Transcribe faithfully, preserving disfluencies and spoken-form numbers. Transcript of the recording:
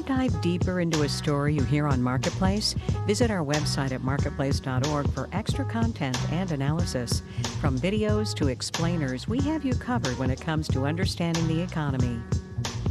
to dive deeper into a story you hear on Marketplace? Visit our website at marketplace dot org for extra content and analysis. From videos to explainers, we have you covered when it comes to understanding the economy.